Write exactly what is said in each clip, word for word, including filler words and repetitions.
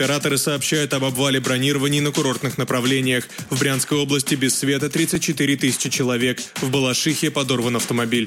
Операторы сообщают об обвале бронирований на курортных направлениях. В Брянской области без света тридцать четыре тысячи человек. В Балашихе подорван автомобиль.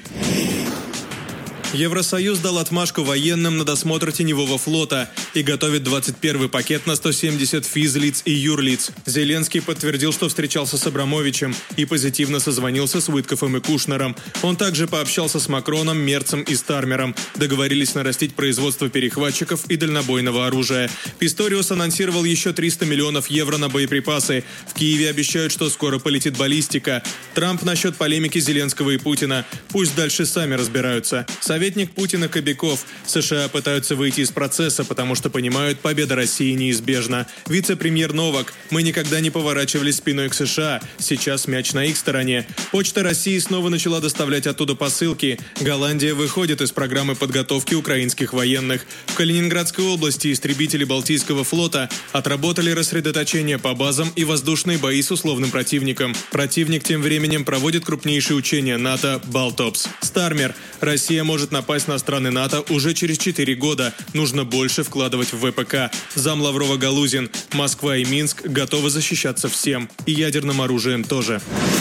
Евросоюз дал отмашку военным на досмотр теневого флота и готовит двадцать первый пакет на сто семьдесят физлиц и юрлиц. Зеленский подтвердил, что встречался с Абрамовичем и позитивно созвонился с Уиткофом и Кушнером. Он также пообщался с Макроном, Мерцем и Стармером. Договорились нарастить производство перехватчиков и дальнобойного оружия. Писториус анонсировал еще триста миллионов евро на боеприпасы. В Киеве обещают, что скоро полетит баллистика. Трамп насчет полемики Зеленского и Путина. Пусть дальше сами разбираются. Советник Путина Кобяков. США пытаются выйти из процесса, потому что понимают, победа России неизбежна. Вице-премьер Новак. Мы никогда не поворачивались спиной к США. Сейчас мяч на их стороне. Почта России снова начала доставлять оттуда посылки. Голландия выходит из программы подготовки украинских военных. В Калининградской области истребители Балтийского флота отработали рассредоточение по базам и воздушные бои с условным противником. Противник тем временем проводит крупнейшие учения НАТО «Балтопс». Стармер. Россия может напасть на страны НАТО уже через четыре года. Нужно больше вкладывать в вэ пэ ка. Зам Лаврова Галузин. Москва и Минск готовы защищаться всем. И ядерным оружием тоже.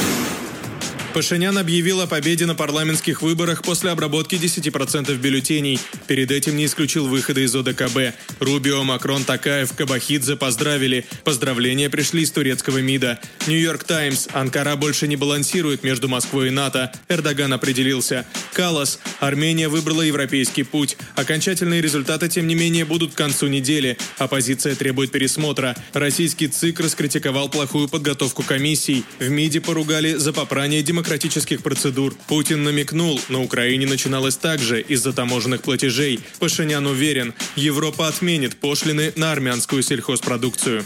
Пашинян объявил о победе на парламентских выборах после обработки десять процентов бюллетеней. Перед этим не исключил выхода из о дэ ка бэ. Рубио, Макрон, Токаев, Кабахидзе поздравили. Поздравления пришли из турецкого МИДа. Нью-Йорк Таймс. Анкара больше не балансирует между Москвой и НАТО. Эрдоган определился. Калас. Армения выбрала европейский путь. Окончательные результаты, тем не менее, будут к концу недели. Оппозиция требует пересмотра. Российский ЦИК раскритиковал плохую подготовку комиссий. В МИДе поругали за попрание демократии. демократических процедур. Путин намекнул, на Украине начиналось так же из-за таможенных платежей. Пашинян уверен, Европа отменит пошлины на армянскую сельхозпродукцию.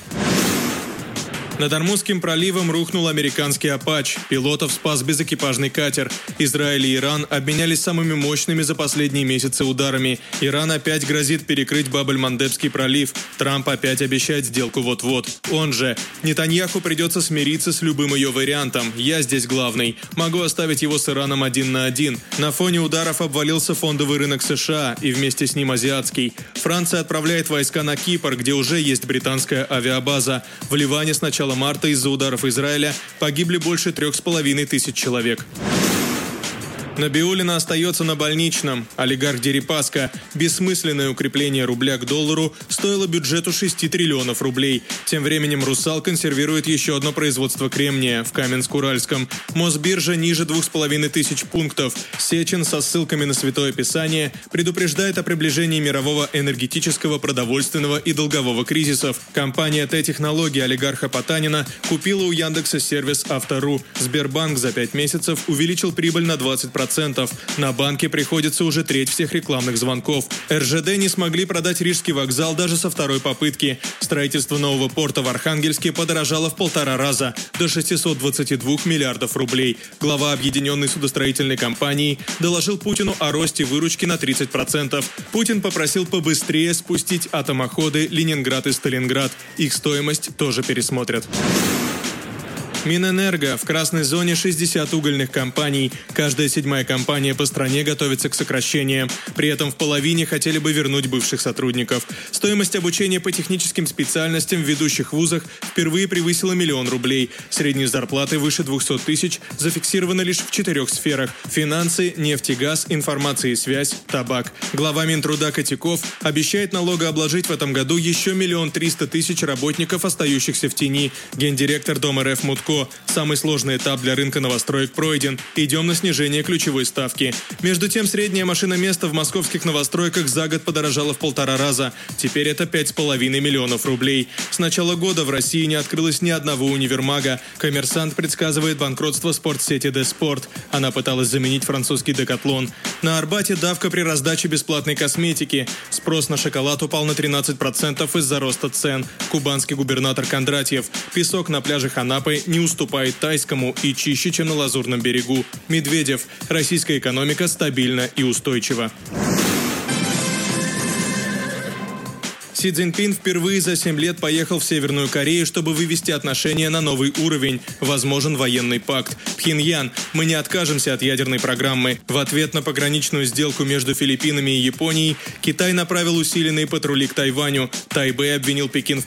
Над Ормузским проливом рухнул американский «Апач». Пилотов спас безэкипажный катер. Израиль и Иран обменялись самыми мощными за последние месяцы ударами. Иран опять грозит перекрыть Баб-эль-Мандебский пролив. Трамп опять обещает сделку вот-вот. Он же. Нетаньяху придется смириться с любым ее вариантом. Я здесь главный. Могу оставить его с Ираном один на один. На фоне ударов обвалился фондовый рынок США и вместе с ним азиатский. Франция отправляет войска на Кипр, где уже есть британская авиабаза. В Ливане с начала марта из-за ударов Израиля погибли больше трех с половиной тысяч человек. Набиуллина остается на больничном. Олигарх Дерипаска. Бессмысленное укрепление рубля к доллару стоило бюджету шесть триллионов рублей. Тем временем «Русал» консервирует еще одно производство кремния в Каменск-Уральском. Мосбиржа ниже двух с половиной тысяч пунктов. Сечин со ссылками на Святое Писание предупреждает о приближении мирового энергетического, продовольственного и долгового кризисов. Компания Т-технологии олигарха Потанина купила у Яндекса сервис «Автору». Сбербанк за пять месяцев увеличил прибыль на двадцать процентов. На банке приходится уже треть всех рекламных звонков. эр жэ дэ не смогли продать Рижский вокзал даже со второй попытки. Строительство нового порта в Архангельске подорожало в полтора раза, до шестисот двадцати двух миллиардов рублей. Глава объединенной судостроительной компании доложил Путину о росте выручки на тридцать процентов. Путин попросил побыстрее спустить атомоходы Ленинград и Сталинград. Их стоимость тоже пересмотрят. Минэнерго. В красной зоне шестьдесят угольных компаний. Каждая седьмая компания по стране готовится к сокращениям. При этом в половине хотели бы вернуть бывших сотрудников. Стоимость обучения по техническим специальностям в ведущих вузах впервые превысила миллион рублей. Средние зарплаты выше двухсот тысяч зафиксированы лишь в четырех сферах: финансы, нефть и газ, информация и связь, табак. Глава Минтруда Котяков обещает налогообложить в этом году еще миллион триста тысяч работников, остающихся в тени. Гендиректор Дом.РФ Мутко. Самый сложный этап для рынка новостроек пройден. Идем на снижение ключевой ставки. Между тем, среднее машиноместо в московских новостройках за год подорожало в полтора раза. Теперь это пять с половиной миллионов рублей. С начала года в России не открылось ни одного универмага. Коммерсант предсказывает банкротство спортсети Деспорт. Она пыталась заменить французский Декатлон. На Арбате давка при раздаче бесплатной косметики. Спрос на шоколад упал на тринадцать процентов из-за роста цен. Кубанский губернатор Кондратьев. Песок на пляжах Анапы не уступает тайскому и чище, чем на Лазурном берегу. Медведев. Российская экономика стабильна и устойчива. Си Цзиньпин впервые за семь лет поехал в Северную Корею, чтобы вывести отношения на новый уровень. Возможен военный пакт. Пхеньян: мы не откажемся от ядерной программы. В ответ на пограничную сделку между Филиппинами и Японией Китай направил усиленные патрули к Тайваню. Тайбэй обвинил Пекин в